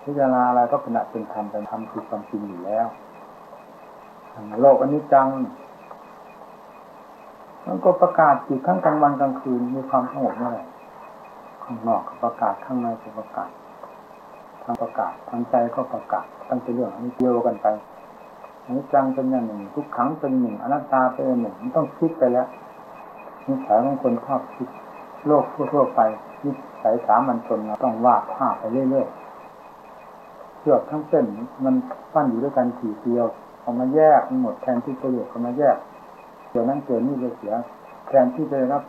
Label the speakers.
Speaker 1: พิจารณาอะไรก็เป็นธรรมเป็นธรรมคือความจริงอยู่แล้วโลกอนิจจังมันก็ประกาศอยู่ทั้งกลางวันกลางคืนมีความสงบเมื่อไหร่ข้างนอกก็ประกาศข้างในก็ประกาศทางประกาศทางใจก็ประกาศตั้งแต่เรื่องนี้เกี่ยวกันไปอนิจจังเป็นอย่างหนึ่งทุกขังเป็นหนึ่งอนัตตาเป็นหนึ่งมันต้องคิดไปแล้วนิสัยของคนชอบคิดโลกทั่วไปนิสัยสามัญชนเราต้องวาดภาพไปเรื่อยๆเชือกทั้งเส้นมันปั้นอยู่ด้วยกันทีเดียวเอามาแยกมันหมดแทนที่ประโยชน์เอามาแยกเกี่ยวนั่นเกี่ยวนี่เลยเสียแทนที่จะได้รับ